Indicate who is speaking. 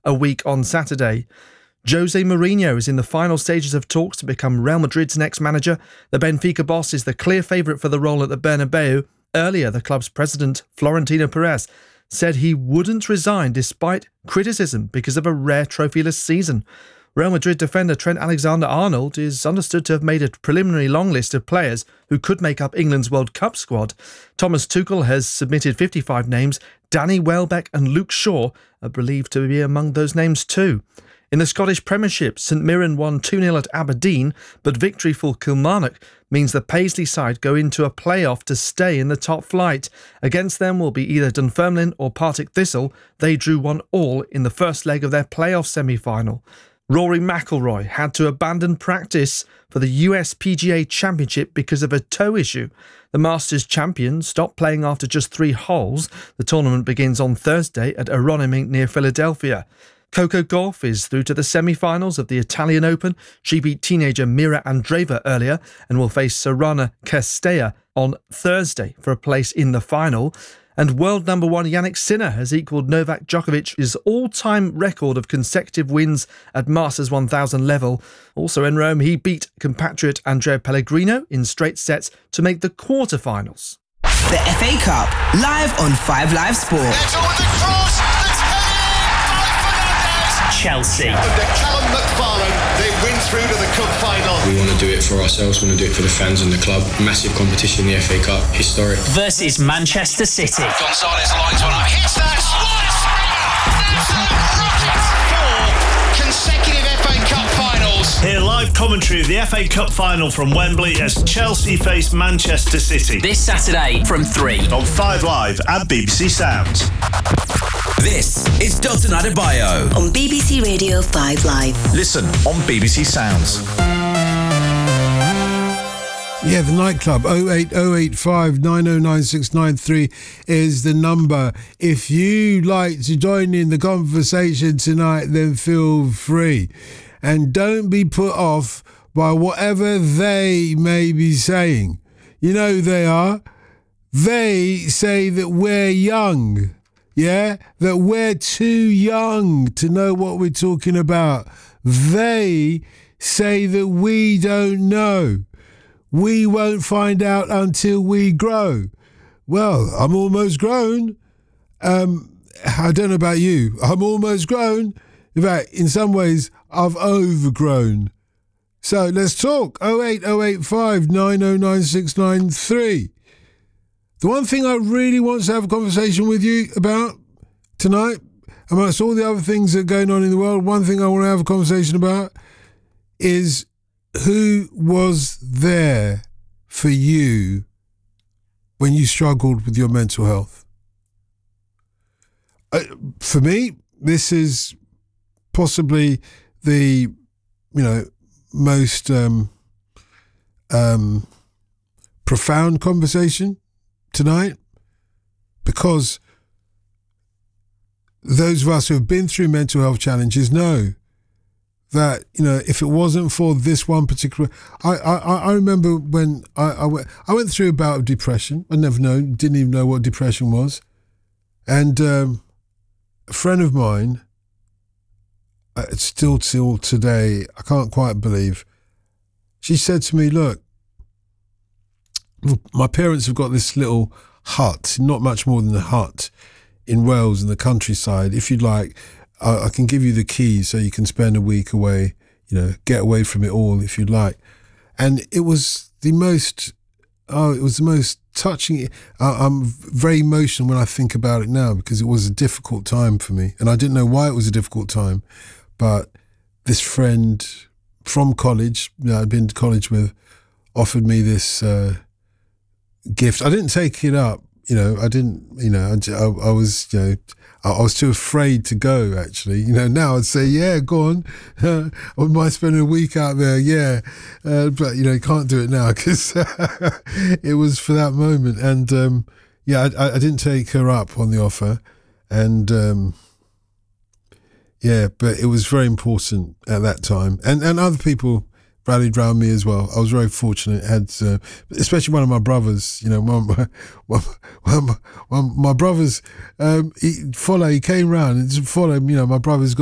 Speaker 1: a week on Saturday. Jose Mourinho is in the final stages of talks to become Real Madrid's next manager. The Benfica boss is the clear favourite for the role at the Bernabeu. Earlier, the club's president, Florentino Perez, said he wouldn't resign despite criticism because of a rare trophyless season. Real Madrid defender Trent Alexander-Arnold is understood to have made a preliminary long list of players who could make up England's World Cup squad. Thomas Tuchel has submitted 55 names. Danny Welbeck and Luke Shaw are believed to be among those names too. In the Scottish Premiership, St Mirren won 2-0 at Aberdeen, but victory for Kilmarnock means the Paisley side go into a playoff to stay in the top flight. Against them will be either Dunfermline or Partick Thistle. They drew 1-1 in the first leg of their playoff semi-final. Rory McIlroy had to abandon practice for the US PGA Championship because of a toe issue. The Masters champion stopped playing after just 3 holes. The tournament begins on Thursday at Aronimink near Philadelphia. Coco Gauff is through to the semi-finals of the Italian Open. She beat teenager Mira Andreeva earlier and will face Sorana Castella on Thursday for a place in the final. And world number 1 Jannik Sinner has equalled Novak Djokovic's all-time record of consecutive wins at Masters 1000 level. Also in Rome, he beat compatriot Andrea Pellegrino in straight sets to make the quarterfinals.
Speaker 2: The FA Cup, live on 5 Live Sport.
Speaker 3: It's on the cross, it's headed by Fernandes.
Speaker 4: Chelsea.
Speaker 3: Under Callum McFarlane, they win through to the cup final.
Speaker 5: We want to do it for ourselves, we want to do it for the fans and the club. Massive competition, the FA Cup, historic.
Speaker 4: Versus Manchester City.
Speaker 3: Gonzalez lines one up, hits that, what a smash! Absolute rocket! 4 consecutive FA Cup finals.
Speaker 6: Hear live commentary of the FA Cup final from Wembley as Chelsea face Manchester City.
Speaker 4: This Saturday from 3
Speaker 6: on 5 Live and BBC Sounds.
Speaker 2: This is Dalton Adebayo on BBC Radio 5 Live.
Speaker 7: Listen on BBC Sounds.
Speaker 8: Yeah, the nightclub 08085 909693 is the number. If you like to join in the conversation tonight, then feel free. And don't be put off by whatever they may be saying. You know who they are. They say that we're young. Yeah, that we're too young to know what we're talking about. They say that we don't know. We won't find out until we grow. Well, I'm almost grown. I don't know about you. I'm almost grown. In fact, in some ways, I've overgrown. So let's talk. 08085 909693. The one thing I really want to have a conversation with you about tonight, amongst all the other things that are going on in the world, one thing I want to have a conversation about is who was there for you when you struggled with your mental health? For me, this is possibly the, most profound conversation tonight, because those of us who have been through mental health challenges know that, if it wasn't for this one particular... I remember when I went through a bout of depression. I didn't even know what depression was. And a friend of mine, still till today, I can't quite believe, she said to me, look, my parents have got this little hut, not much more than a hut, in Wales in the countryside. If you'd like, I can give you the keys so you can spend a week away, get away from it all if you'd like. And it was the most touching. I'm very emotional when I think about it now, because it was a difficult time for me. And I didn't know why it was a difficult time, but this friend from college, I'd been to college with, offered me this gift. I didn't take it up, I didn't, I was, I was too afraid to go, actually. Now I'd say, yeah, go on. I wouldn't mind spending a week out there, yeah. But, you can't do it now because it was for that moment. And, I didn't take her up on the offer. And, but it was very important at that time. And other people rallied around me as well. I was very fortunate. Had especially one of my brothers. My brothers. He came round and followed. My brother's got